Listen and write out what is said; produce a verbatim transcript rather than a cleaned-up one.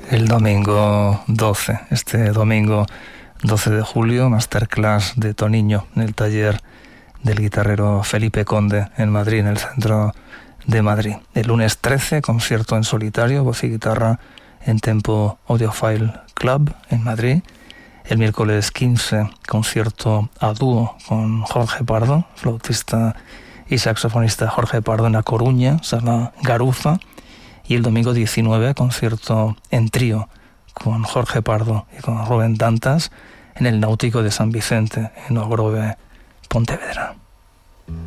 El domingo doce, este domingo doce de julio, masterclass de Toniño en el taller del guitarrero Felipe Conde en Madrid, en el centro de Madrid. El lunes trece, concierto en solitario, voz y guitarra en Tempo Audiophile Club en Madrid. El miércoles quince, concierto a dúo con Jorge Pardo, flautista y saxofonista Jorge Pardo en A Coruña, Sala Garuza. Y el domingo diecinueve, concierto en trío con Jorge Pardo y con Rubén Dantas en el Náutico de San Vicente, en O Grove, Pontevedra.